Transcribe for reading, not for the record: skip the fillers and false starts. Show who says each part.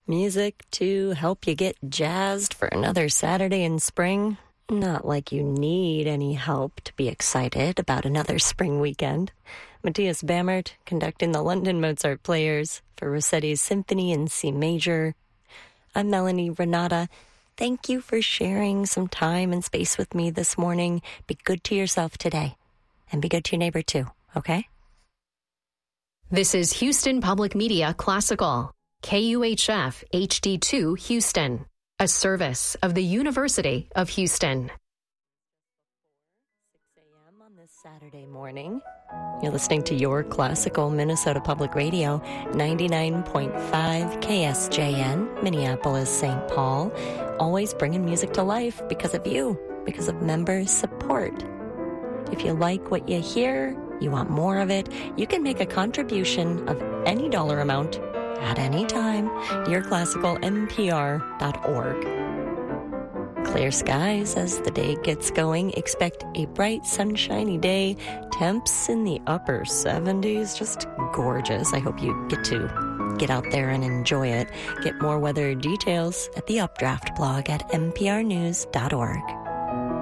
Speaker 1: Music to help you get jazzed for another Saturday in spring. Not like you need any help to be excited about another spring weekend. Matthias Bammert conducting the London Mozart Players for Rossetti's Symphony in C Major. I'm Melanie Renata. Thank you for sharing some time and space with me this morning. Be good to yourself today, and be good to your neighbor too, okay?
Speaker 2: This is Houston Public Media Classical, KUHF HD2 Houston, a service of the University of Houston.
Speaker 1: 6 a.m. on this Saturday morning. You're listening to your classical Minnesota Public Radio, 99.5 KSJN, Minneapolis, St. Paul. Always bringing music to life because of you, because of member support. If you like what you hear, you want more of it, you can make a contribution of any dollar amount at any time. yourclassicalnpr.org. Clear skies as the day gets going. Expect a bright, sunshiny day. Temps in the upper 70s. Just gorgeous. I hope you get out there and enjoy it. Get more weather details at the Updraft blog at nprnews.org.